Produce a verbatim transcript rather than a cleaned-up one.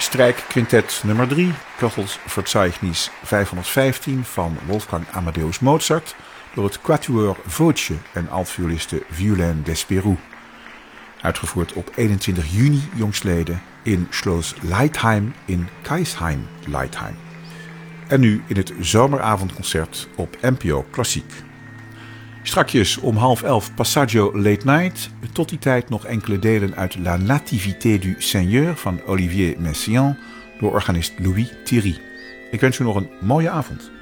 Strijkquintet nummer drie, Kachelverzeichnis vijfhonderdvijftien van Wolfgang Amadeus Mozart door het Quatuor Voce en altvioliste Violaine Despérou. Uitgevoerd op eenentwintig juni jongstleden in Schloss Leitheim in Kaisheim-Leitheim. En nu in het zomeravondconcert op N P O Klassiek. Strakjes om half elf Passaggio Late Night. Tot die tijd nog enkele delen uit La Nativité du Seigneur van Olivier Messiaen door organist Louis Thierry. Ik wens u nog een mooie avond.